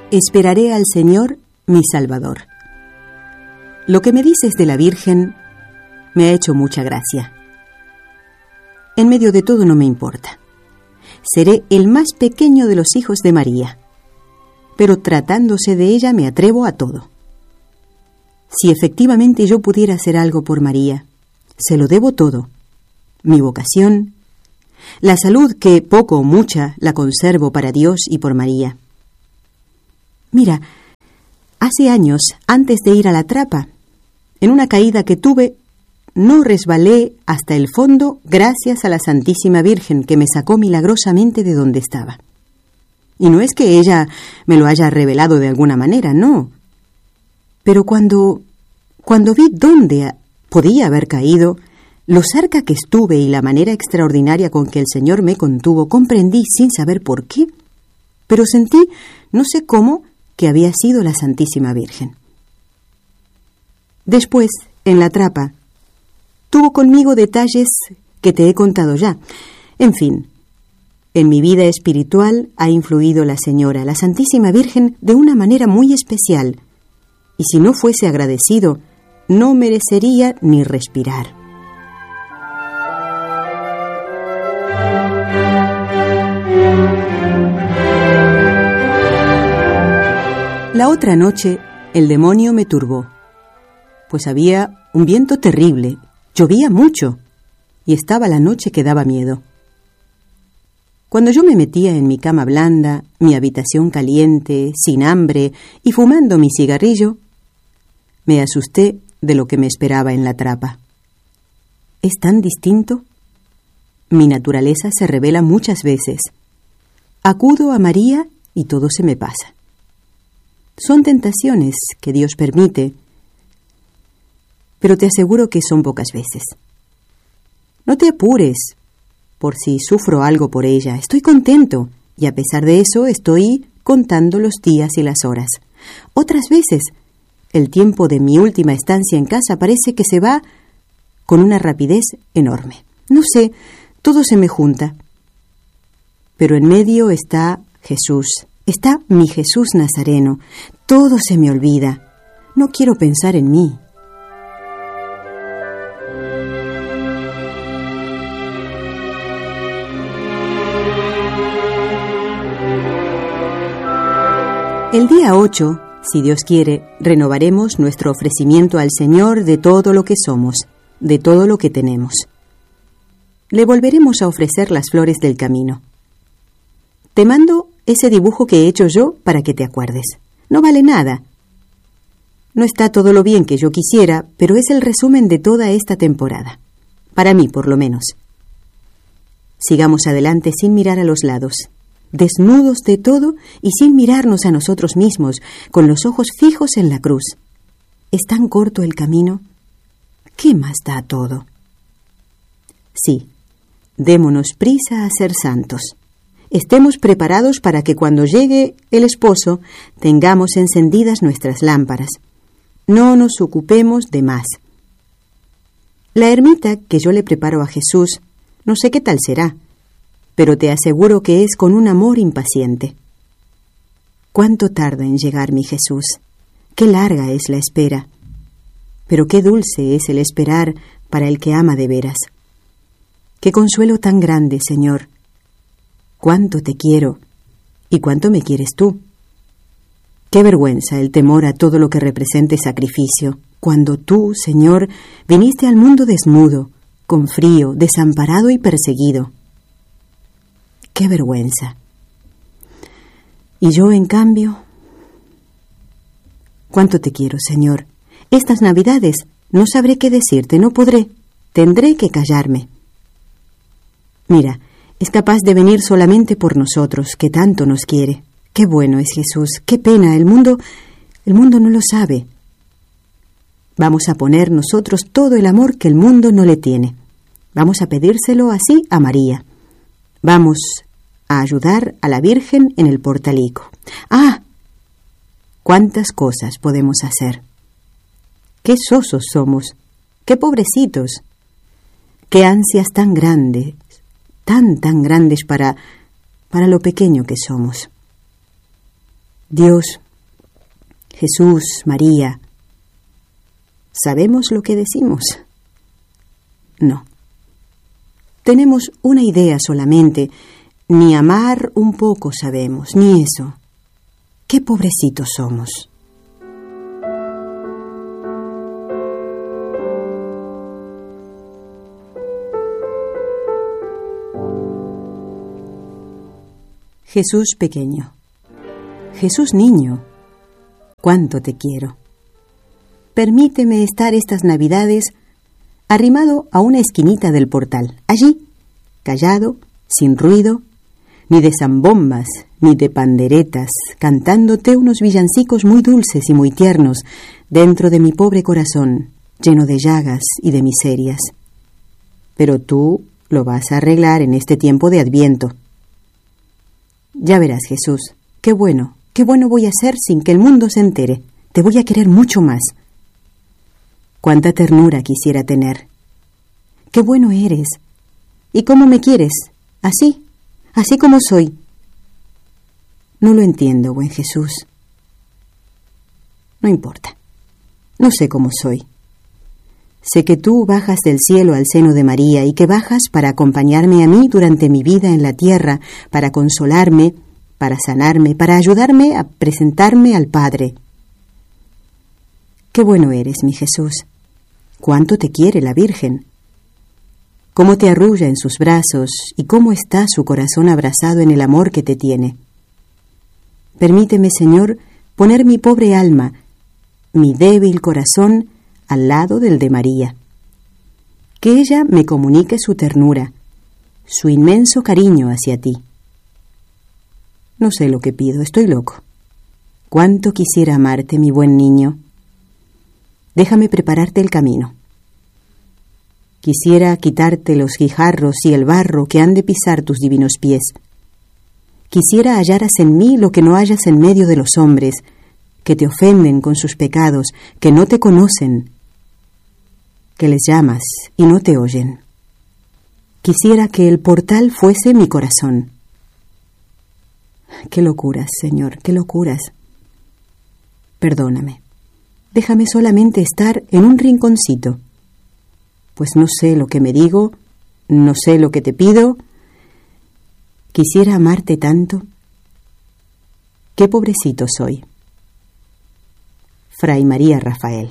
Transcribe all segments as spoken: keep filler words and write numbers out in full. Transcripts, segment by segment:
Esperaré al Señor, mi Salvador. Lo que me dices de la Virgen me ha hecho mucha gracia. En medio de todo no me importa. Seré el más pequeño de los hijos de María, pero tratándose de ella me atrevo a todo. Si efectivamente yo pudiera hacer algo por María, se lo debo todo. Mi vocación, la salud que poco o mucha la conservo para Dios y por María. Mira, hace años, antes de ir a la trapa, en una caída que tuve, no resbalé hasta el fondo gracias a la Santísima Virgen que me sacó milagrosamente de donde estaba. Y no es que ella me lo haya revelado de alguna manera, no. Pero cuando, cuando vi dónde podía haber caído, lo cerca que estuve y la manera extraordinaria con que el Señor me contuvo, comprendí sin saber por qué, pero sentí, no sé cómo, que había sido la Santísima Virgen. Después, en la trapa, tuvo conmigo detalles que te he contado ya. En fin, en mi vida espiritual ha influido la Señora, la Santísima Virgen, de una manera muy especial, y si no fuese agradecido, no merecería ni respirar. La otra noche, el demonio me turbó, pues había un viento terrible, llovía mucho, y estaba la noche que daba miedo. Cuando yo me metía en mi cama blanda, mi habitación caliente, sin hambre y fumando mi cigarrillo, me asusté de lo que me esperaba en la trapa. ¿Es tan distinto? Mi naturaleza se revela muchas veces. Acudo a María y todo se me pasa. Son tentaciones que Dios permite, pero te aseguro que son pocas veces. No te apures por si sufro algo por ella. Estoy contento y a pesar de eso estoy contando los días y las horas. Otras veces, el tiempo de mi última estancia en casa parece que se va con una rapidez enorme. No sé, todo se me junta. Pero en medio está Jesús. Está mi Jesús Nazareno. Todo se me olvida. No quiero pensar en mí. El día ocho, si Dios quiere, renovaremos nuestro ofrecimiento al Señor de todo lo que somos, de todo lo que tenemos. Le volveremos a ofrecer las flores del camino. Te mando ese dibujo que he hecho yo para que te acuerdes. No vale nada. No está todo lo bien que yo quisiera, pero es el resumen de toda esta temporada. Para mí, por lo menos. Sigamos adelante sin mirar a los lados, desnudos de todo y sin mirarnos a nosotros mismos, con los ojos fijos en la cruz. ¿Es tan corto el camino? ¿Qué más da todo? Sí, démonos prisa a ser santos. Estemos preparados para que cuando llegue el esposo tengamos encendidas nuestras lámparas. No nos ocupemos de más. La ermita que yo le preparo a Jesús, no sé qué tal será, pero te aseguro que es con un amor impaciente. ¿Cuánto tarda en llegar mi Jesús? Qué larga es la espera, pero qué dulce es el esperar para el que ama de veras. Qué consuelo tan grande, Señor. Cuánto te quiero y cuánto me quieres tú. Qué vergüenza el temor a todo lo que represente sacrificio, cuando tú, Señor, viniste al mundo desnudo, con frío, desamparado y perseguido. Qué vergüenza. Y yo, en cambio, cuánto te quiero, Señor. Estas Navidades no sabré qué decirte, no podré, tendré que callarme. Mira, es capaz de venir solamente por nosotros, que tanto nos quiere. Qué bueno es Jesús, qué pena, el mundo, el mundo no lo sabe. Vamos a poner nosotros todo el amor que el mundo no le tiene. Vamos a pedírselo así a María. Vamos a ayudar a la Virgen en el portalico. ¡Ah! ¡Cuántas cosas podemos hacer! ¡Qué sosos somos! ¡Qué pobrecitos! ¡Qué ansias tan grandes! Tan, tan grandes para, para lo pequeño que somos. Dios, Jesús, María, ¿sabemos lo que decimos? No. Tenemos una idea solamente, ni amar un poco sabemos, ni eso. ¡Qué pobrecitos somos! Jesús pequeño, Jesús niño, cuánto te quiero. Permíteme estar estas Navidades arrimado a una esquinita del portal, allí, callado, sin ruido, ni de zambombas, ni de panderetas, cantándote unos villancicos muy dulces y muy tiernos dentro de mi pobre corazón, lleno de llagas y de miserias. Pero tú lo vas a arreglar en este tiempo de Adviento. Ya verás, Jesús, qué bueno, qué bueno voy a ser sin que el mundo se entere. Te voy a querer mucho más. Cuánta ternura quisiera tener. Qué bueno eres. ¿Y cómo me quieres? Así, así como soy. No lo entiendo, buen Jesús. No importa. No sé cómo soy. Sé que tú bajas del cielo al seno de María y que bajas para acompañarme a mí durante mi vida en la tierra, para consolarme, para sanarme, para ayudarme a presentarme al Padre. Qué bueno eres, mi Jesús. Cuánto te quiere la Virgen. Cómo te arrulla en sus brazos y cómo está su corazón abrazado en el amor que te tiene. Permíteme, Señor, poner mi pobre alma, mi débil corazón, al lado del de María. Que ella me comunique su ternura, su inmenso cariño hacia ti. No sé lo que pido, estoy loco. Cuánto quisiera amarte, mi buen niño. Déjame prepararte el camino. Quisiera quitarte los guijarros y el barro que han de pisar tus divinos pies. Quisiera hallaras en mí lo que no hallas en medio de los hombres, que te ofenden con sus pecados, que no te conocen, que les llamas y no te oyen. Quisiera que el portal fuese mi corazón. Qué locuras, Señor, qué locuras. Perdóname. Déjame solamente estar en un rinconcito, pues no sé lo que me digo, no sé lo que te pido. Quisiera amarte tanto. Qué pobrecito soy. Fray María Rafael.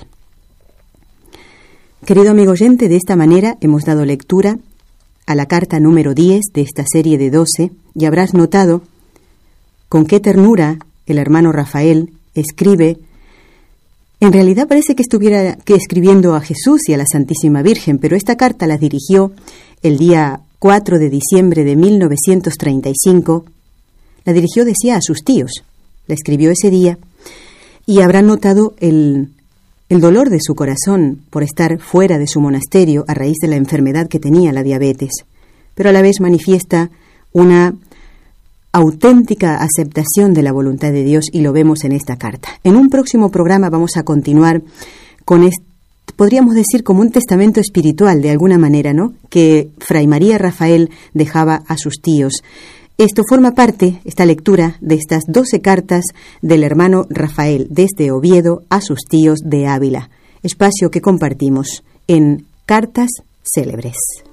Querido amigo oyente, de esta manera hemos dado lectura a la carta número diez de esta serie de doce y habrás notado con qué ternura el hermano Rafael escribe. En realidad parece que estuviera que escribiendo a Jesús y a la Santísima Virgen, pero esta carta la dirigió el día cuatro de diciembre de mil novecientos treinta y cinco. La dirigió, decía, a sus tíos. La escribió ese día y habrán notado el, el dolor de su corazón por estar fuera de su monasterio a raíz de la enfermedad que tenía, la diabetes, pero a la vez manifiesta una auténtica aceptación de la voluntad de Dios y lo vemos en esta carta. En un próximo programa vamos a continuar con este, podríamos decir como un testamento espiritual de alguna manera, ¿no?, que Fray María Rafael dejaba a sus tíos. Esto forma parte, esta lectura, de estas doce cartas del hermano Rafael desde Oviedo a sus tíos de Ávila, espacio que compartimos en Cartas Célebres.